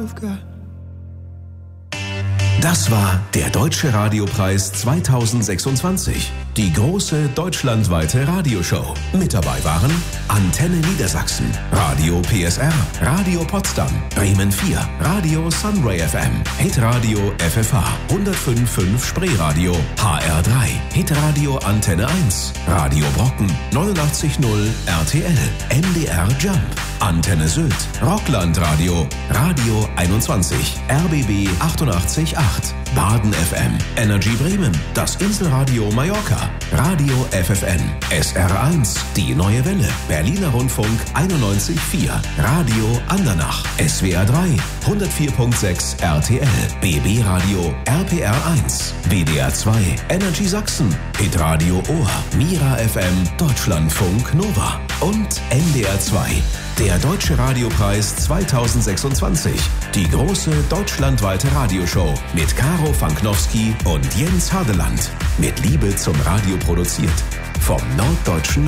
I've got. Das war der Deutsche Radiopreis 2026. Die große deutschlandweite Radioshow. Mit dabei waren Antenne Niedersachsen, Radio PSR, Radio Potsdam, Bremen 4, Radio Sunray FM, Hitradio FFH, 105.5 Spreeradio, HR3, Hitradio Antenne 1, Radio Brocken, 89.0 RTL, MDR Jump, Antenne Sylt, Rockland-Radio, Radio 21, RBB 88.8, Baden FM, Energy Bremen, das Inselradio Mallorca, Radio FFN, SR1, die Neue Welle, Berliner Rundfunk 91.4, Radio Andernach, SWR 3, 104.6 RTL, BB Radio, RPR1, WDR 2, Energy Sachsen, Hitradio Ohr, Mira FM, Deutschlandfunk Nova und NDR 2. Der Deutsche Radiopreis 2026. Die große deutschlandweite Radioshow mit Caro Fanknowski und Jens Hardeland. Mit Liebe zum Radio produziert. Vom Norddeutschen